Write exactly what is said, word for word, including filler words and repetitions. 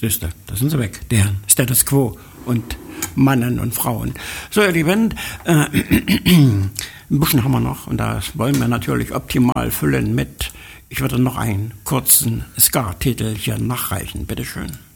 Siehste, da sind sie weg, der Status Quo und Mannen und Frauen. So, ihr Lieben, äh, ein bisschen haben wir noch und das wollen wir natürlich optimal füllen mit, ich würde noch einen kurzen Ska-Titel hier nachreichen, bitteschön.